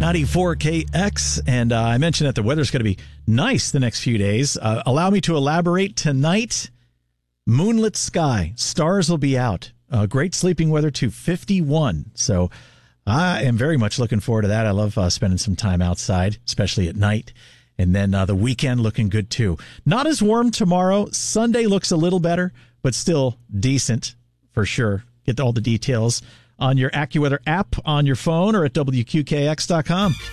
94KX, and I mentioned that the weather's going to be nice the next few days. Allow me to elaborate. Tonight, moonlit sky, stars will be out. Great sleeping weather to 51. So I am very much looking forward to that. I love spending some time outside, especially at night. And then the weekend looking good too. Not as warm tomorrow. Sunday looks a little better, but still decent for sure. Get all the details on your AccuWeather app on your phone or at WQKX.com.